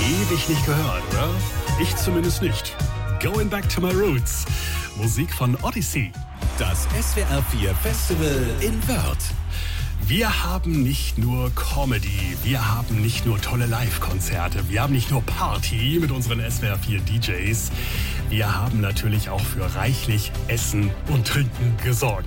Ewig nicht gehört, oder? Ich zumindest nicht. Going Back to My Roots. Musik von Odyssey. Das SWR 4 Festival in Wörth. Wir haben nicht nur Comedy, wir haben nicht nur tolle Live-Konzerte, wir haben nicht nur Party mit unseren SWR 4 DJs, wir haben natürlich auch für reichlich Essen und Trinken gesorgt.